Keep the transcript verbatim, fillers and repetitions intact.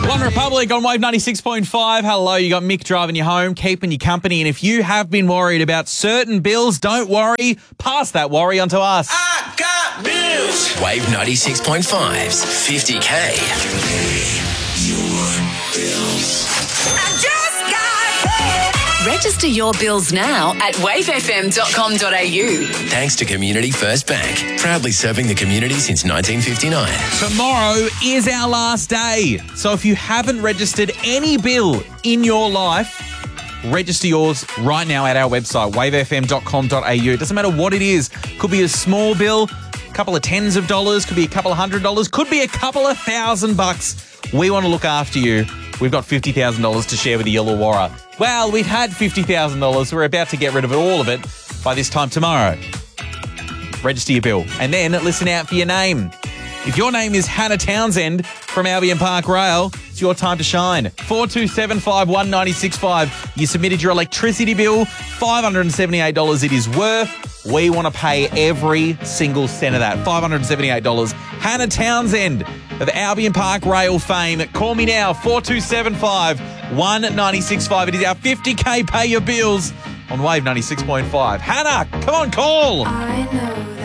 One Republic on Wave ninety-six point five. Hello, you got Mick driving you home, keeping you company. And if you have been worried about certain bills, don't worry. Pass that worry onto us. I got bills. Wave ninety-six point five's fifty K. I just got bills. Register your bills now at wave f m dot com dot a u. Thanks to Community First Bank, proudly serving the community since nineteen fifty-nine. Tomorrow is our last day. So if you haven't registered any bill in your life, register yours right now at our website, wave f m dot com dot a u. It doesn't matter what it is. Could be a small bill, a couple of tens of dollars, could be a couple of hundred dollars, could be a couple of thousand bucks. We want to look after you. We've got fifty thousand dollars to share with the Illawarra. Well, we've had fifty thousand dollars. We're about to get rid of it, all of it, by this time tomorrow. Register your bill and then listen out for your name. If your name is Hannah Townsend from Albion Park Rail, it's your time to shine. four two seven five one nine six five. You submitted your electricity bill, five hundred seventy-eight dollars it is worth. We want to pay every single cent of that, five hundred seventy-eight dollars. Hannah Townsend of Albion Park Rail fame. Call me now, four two seven five one nine six five. It is our fifty K pay your bills on Wave ninety-six point five. Hannah, come on, call. I know